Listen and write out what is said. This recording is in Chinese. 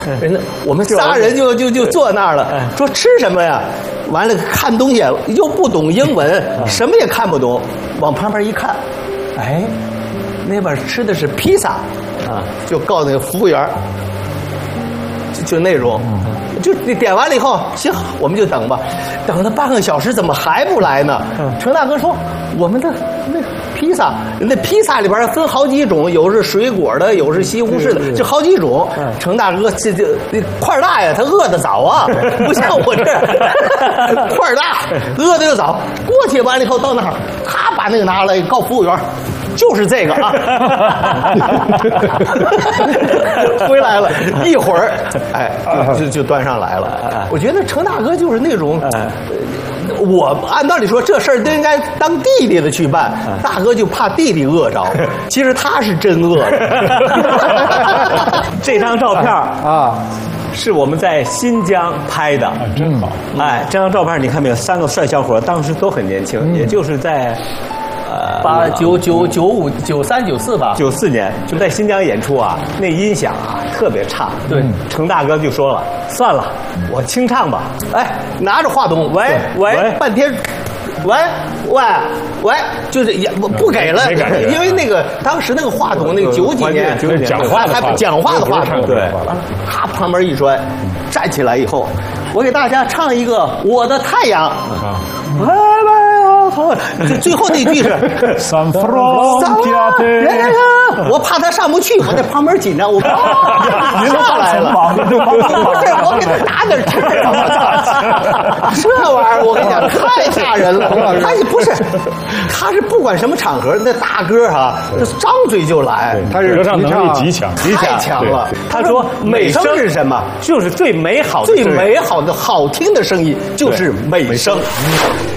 人家我们仨人就坐那儿了，说吃什么呀？完了看东西又不懂英文，什么也看不懂，往旁边一看，哎，那边吃的是披萨，啊，就告诉那个服务员，就那种，就你点完了以后，行，我们就等吧，等了半个小时，怎么还不来呢？程大哥说，我们的那披萨，那披萨里边分好几种，有是水果的，有是西红柿的，就好几种。程大哥这块儿大呀，他饿得早啊，不像我这块儿大，饿得又早。过去完了以后到那儿，他把那个拿来告服务员。就是这个啊，回来了一会儿，哎，就端上来了。我觉得程大哥就是那种，我按道理说这事儿都应该当弟弟的去办，大哥就怕弟弟饿着，其实他是真饿了。 这张照片啊，是我们在新疆拍的， 真好。 哎，这张照片你看没有？三个帅小伙当时都很年轻，也就是在。 95、93、94吧 ，94年就在新疆演出啊，那音响啊特别差。 对， 程大哥就说了，算了，我清唱吧。 哎，拿着话筒，喂，半天，喂，就是也不给了，因为那个当时那个话筒，那个90几年讲话的话筒，对，他旁边一摔，站起来以后，我给大家唱一个《我的太阳》。最后那句是我怕他上不去，我在旁边紧张，我上来了，不是我给他打点吃，这玩意儿我跟你讲太吓人了。他也不是，他是不管什么场合，那大哥哈，张嘴就来， 他是歌唱能力极强， 太强了。 他说美声是什么？ 就是最美好的、 好听的声音就是美声。